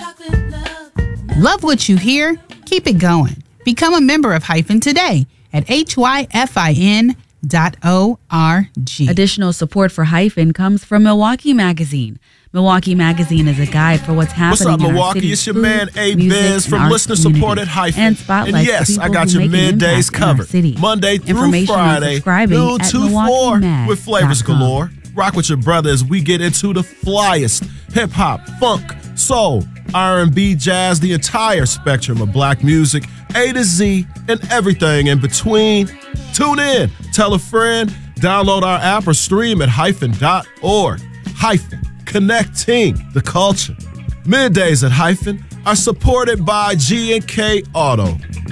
Love what you hear? Keep it going. Become a member of Hyphen today at hyphin.org. Additional support for Hyphen comes from Milwaukee Magazine. Milwaukee Magazine is a guide for what's happening What's up, in our Milwaukee? city. It's your man, A-Biz from Listener Supported Hyphen. And spotlights And yes, the I people got who your make an middays impact in our covered. city. Monday through Information on Friday, subscribing noon at to 4 with Flavors milwaukeemag.com. Galore. Rock with your brother as we get into the flyest hip-hop, funk, soul, R&B, jazz, the entire spectrum of black music, A to Z, and everything in between. Tune in, tell a friend, download our app or stream at hyphen.org. Hyphen, connecting the culture. Middays at Hyphen are supported by G&K Auto.